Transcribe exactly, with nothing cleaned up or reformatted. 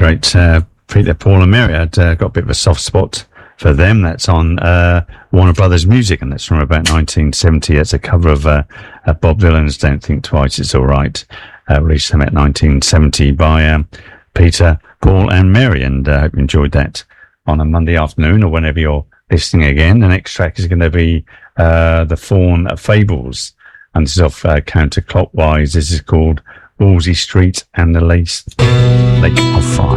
great uh, Peter, Paul and Mary. I'd uh, got a bit of a soft spot for them. That's on uh, Warner Brothers Music, and that's from about nineteen seventy. It's a cover of uh, uh, Bob Dylan's Don't Think Twice, It's All Right, uh, released about nineteen seventy by um, Peter, Paul and Mary, and I uh, hope you enjoyed that on a Monday afternoon or whenever you're listening again. The next track is going to be uh, The Fawn Fables, and this is off uh, Counterclockwise. This is called Wolsey Street and the Lace, Lake of Fire.